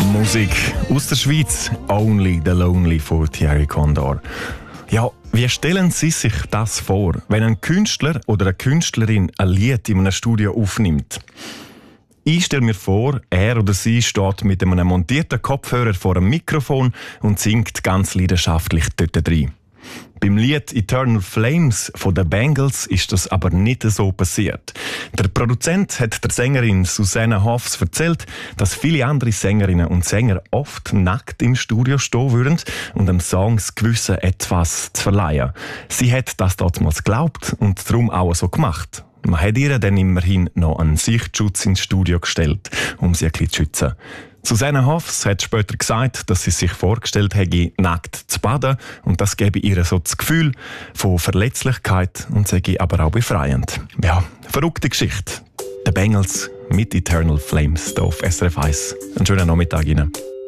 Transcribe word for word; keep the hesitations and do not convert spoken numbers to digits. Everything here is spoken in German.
Musik aus der Schweiz, Only the Lonely von Thierry Condor. Ja, wie stellen Sie sich das vor, wenn ein Künstler oder eine Künstlerin ein Lied in einem Studio aufnimmt? Ich stelle mir vor, er oder sie steht mit einem montierten Kopfhörer vor einem Mikrofon und singt ganz leidenschaftlich dort rein. Beim Lied «Eternal Flames» von den Bangles ist das aber nicht so passiert. Der Produzent hat der Sängerin Susanna Hoffs erzählt, dass viele andere Sängerinnen und Sänger oft nackt im Studio stehen würden und dem Song das Gewisse etwas zu verleihen. Sie hat das damals geglaubt und darum auch so gemacht. Man hat ihr dann immerhin noch einen Sichtschutz ins Studio gestellt, um sie ein bisschen zu schützen. Susanna Hoffs hat später gesagt, dass sie sich vorgestellt hätte, nackt zu baden, und das gebe ihr so das Gefühl von Verletzlichkeit und sei aber auch befreiend. Ja, verrückte Geschichte. The Bangles mit Eternal Flames hier auf S R F eins. Einen schönen Nachmittag Ihnen.